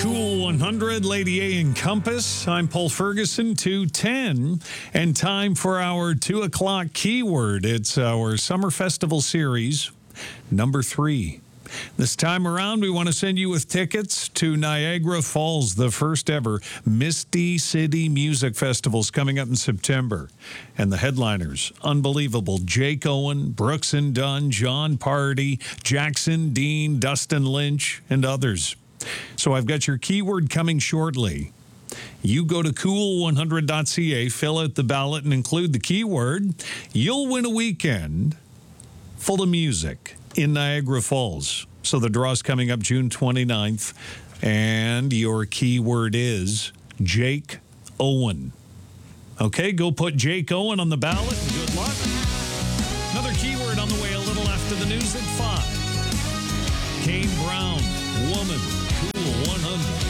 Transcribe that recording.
Cool 100, Lady A and Compass. I'm Paul Ferguson, 210. And time for our 2 o'clock keyword. It's our Summer Festival Series, number 3. This time around, we want to send you with tickets to Niagara Falls, the first ever Misty City Music Festival's coming up in September. And the headliners, unbelievable. Jake Owen, Brooks and Dunn, John Party, Jackson Dean, Dustin Lynch, and others. So I've got your keyword coming shortly. You go to cool100.ca, fill out the ballot, and include the keyword. You'll win a weekend full of music in Niagara Falls. So the draw's coming up June 29th, and your keyword is Jake Owen. Okay, go put Jake Owen on the ballot.